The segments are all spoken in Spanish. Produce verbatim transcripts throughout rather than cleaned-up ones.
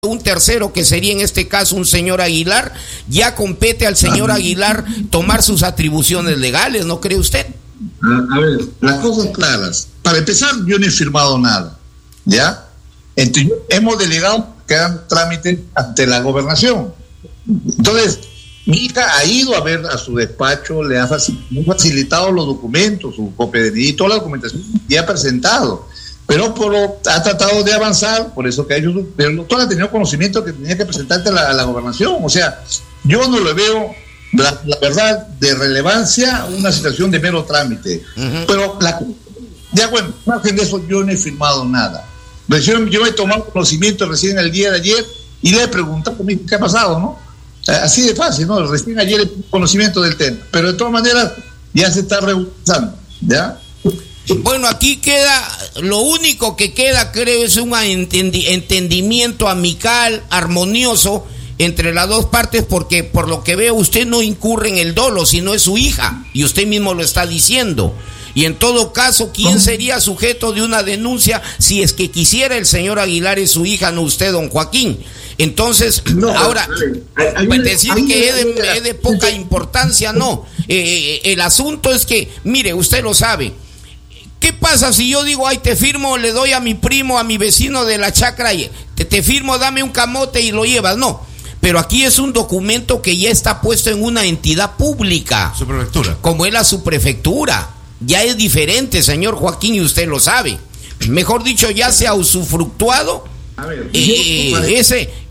un tercero, que sería en este caso un señor Aguilar, ya compete al señor Aguilar tomar sus atribuciones legales, ¿no cree usted? A, a ver, las cosas claras. Para empezar, yo no he firmado nada, ¿ya? Entonces, hemos delegado que hagan trámites ante la gobernación. Entonces, mi hija ha ido a ver a su despacho, le ha facilitado los documentos, su copia de D N I, toda la documentación y ha presentado. Pero por, ha tratado de avanzar, por eso que ha hecho, pero el doctor ha tenido conocimiento que tenía que presentarte a la, a la gobernación. O sea, yo no le veo, la, la verdad, de relevancia una situación de mero trámite. Uh-huh. Pero, la, ya bueno, margen de eso, yo no he firmado nada. Yo, yo he tomado conocimiento recién el día de ayer y le he preguntado qué ha pasado, ¿no? Así de fácil, ¿no? Recién ayer he tenido conocimiento del tema. Pero de todas maneras, ya se está regularizando, ¿ya? Bueno, aquí queda, lo único que queda, creo, es un entendi- entendimiento amical, armonioso entre las dos partes, porque por lo que veo usted no incurre en el dolo, sino es su hija, y usted mismo lo está diciendo. Y en todo caso, ¿quién sería sujeto de una denuncia si es que quisiera el señor Aguilar es su hija, no usted, don Joaquín? Entonces, no, ahora, hay, hay, decir hay, que es de, es de poca importancia, no. Eh, el asunto es que, mire, usted lo sabe. ¿Qué pasa si yo digo, ay, te firmo, le doy a mi primo, a mi vecino de la chacra, y te, te firmo, dame un camote y lo llevas? No, pero aquí es un documento que ya está puesto en una entidad pública. Subprefectura. Como es la subprefectura. Ya es diferente, señor Joaquín, y usted lo sabe. Mejor dicho, ya se ha usufructuado a ver, eh, vale. ese, eh,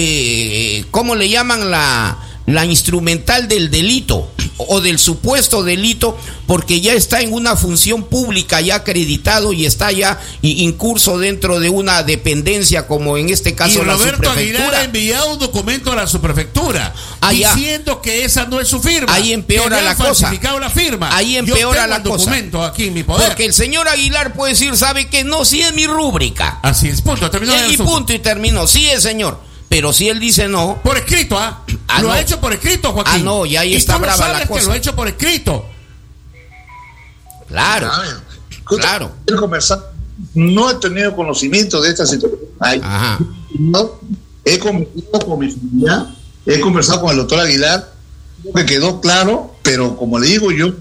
eh, ¿cómo le llaman? La, la instrumental del delito o del supuesto delito, porque ya está en una función pública ya acreditado y está ya incurso dentro de una dependencia, como en este caso y la Roberto Aguilar ha enviado un documento a la subprefectura Allá, diciendo que esa no es su firma. Ahí empeora la cosa. La firma. Ahí empeora la cosa. Documento aquí en mi poder. Porque el señor Aguilar puede decir, ¿sabe qué? No, sí es mi rúbrica. Así es, punto. Terminó y, y punto y terminó. Sí es, señor. Pero si él dice no. Por escrito, ¿ah? ah lo no. ha hecho por escrito, Joaquín. Ah, no, y ahí y está tú brava sabes la cosa. Que lo ha hecho por escrito. Claro. Ah, claro. Quiero conversar. No he tenido conocimiento de esta situación. Ajá. No, he conversado con mi familia, he conversado con el doctor Aguilar, que quedó claro, pero como le digo, yo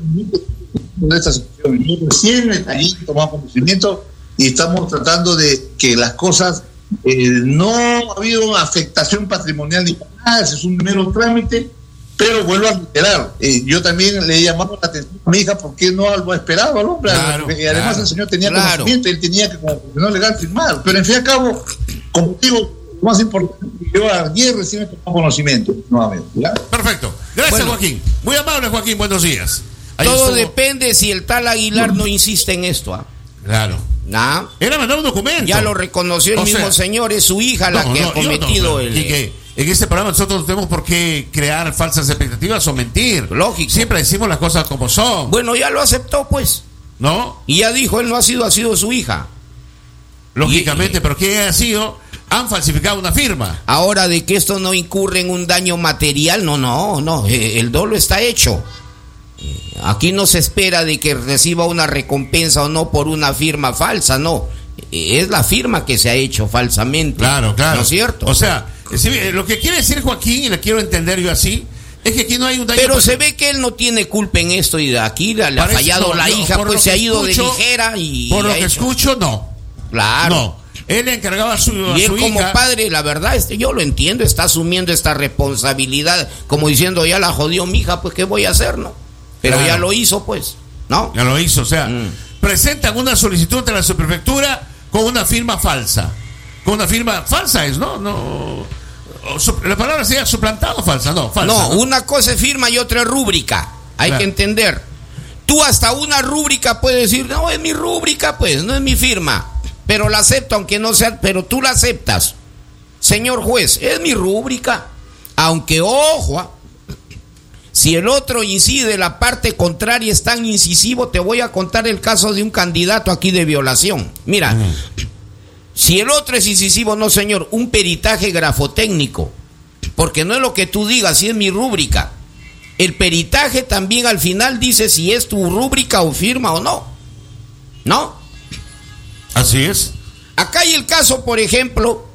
de esta situación, yo recién allí tomamos conocimiento y estamos tratando de que las cosas. Eh, no ha habido afectación patrimonial ni nada, es un mero trámite, pero vuelvo a reiterar, eh, yo también le he llamado la atención a mi hija porque no lo ha esperado al hombre, claro, y además claro, el señor tenía claro. conocimiento, él tenía que como profesional legal firmar, pero en fin y al cabo, como digo, lo más importante, yo ayer recién he tomado conocimiento nuevamente, ¿ya? Perfecto, gracias bueno. Joaquín, muy amable Joaquín, buenos días. Ahí todo estuvo. Depende si el tal Aguilar no insiste en esto, ¿ah? Claro. ¿Nah? Era mandar un documento. Ya lo reconoció el o mismo sea, señor, es su hija la no, que no, ha cometido no, el... Y que en este programa nosotros no tenemos por qué crear falsas expectativas o mentir. Lógico. Siempre decimos las cosas como son. Bueno, ya lo aceptó, pues. ¿No? Y ya dijo, él no ha sido, ha sido su hija. Lógicamente, y, pero ¿qué ha sido? Han falsificado una firma. Ahora, de que esto no incurre en un daño material, no, no, no, el dolo está hecho. Aquí no se espera de que reciba una recompensa o no por una firma falsa, no. Es la firma que se ha hecho falsamente. Claro, claro. ¿No es cierto? O sea, lo que quiere decir Joaquín, y le quiero entender yo así, es que aquí no hay un daño. Pero se ve que él no tiene culpa en esto y de aquí le ha fallado no, la no, hija, pues se ha ido escucho, de ligera y... Por lo que hecho. escucho, no. Claro. No. Él le encargaba a su, a y él su como hija. Padre, la verdad, este, yo lo entiendo, está asumiendo esta responsabilidad, como diciendo, ya la jodió mi hija, pues ¿qué voy a hacer, no? Pero claro. Ya lo hizo, pues, ¿no? Ya lo hizo, o sea, mm. presentan una solicitud ante la subprefectura con una firma falsa. Con una firma falsa es, ¿no? No. La palabra sería suplantado o falsa, no, falsa. No, ¿no? Una cosa es firma y otra es rúbrica. Hay claro. que entender. Tú hasta una rúbrica puedes decir, no, es mi rúbrica, pues, no es mi firma. Pero la acepto, aunque no sea, pero tú la aceptas. Señor juez, es mi rúbrica. Aunque, ojo, si el otro incide, la parte contraria es tan incisivo, te voy a contar el caso de un candidato aquí de violación. Mira, uh-huh. si el otro es incisivo, no señor, un peritaje grafotécnico, porque no es lo que tú digas, si es mi rúbrica. El peritaje también al final dice si es tu rúbrica o firma o no. ¿No? Así es. Acá hay el caso, por ejemplo,